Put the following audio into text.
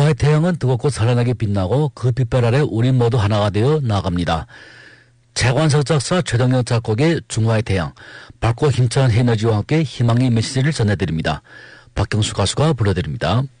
중화의 태양은 뜨겁고 찬란하게 빛나고 그 빛발 아래 우리 모두 하나가 되어 나아갑니다. 최관석 작사 최동영 작곡의 중화의 태양, 밝고 힘찬 에너지와 함께 희망의 메시지를 전해드립니다. 박경수 가수가 불러드립니다.